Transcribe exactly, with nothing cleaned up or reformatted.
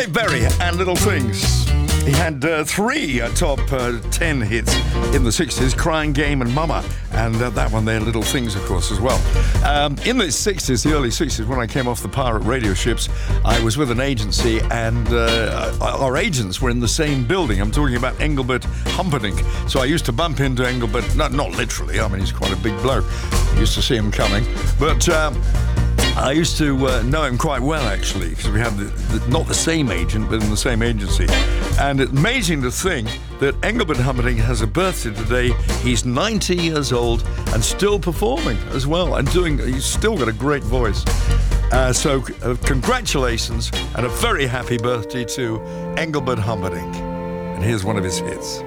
Dave Berry and Little Things. He had uh, three uh, top uh, ten hits in the sixties, Crying Game and Mama, and uh, that one there, Little Things, of course, as well. Um, in the sixties, the early sixties, when I came off the pirate radio ships, I was with an agency, and uh, our agents were in the same building. I'm talking about Engelbert Humperdinck. So I used to bump into Engelbert, not, not literally, I mean, he's quite a big bloke. I used to see him coming. But um, I used to uh, know him quite well, actually, because we had the, the, not the same agent, but in the same agency. And it's amazing to think that Engelbert Humperdinck has a birthday today. He's ninety years old and still performing as well, and doing. He's still got a great voice. Uh, so uh, congratulations and a very happy birthday to Engelbert Humperdinck. And here's one of his hits.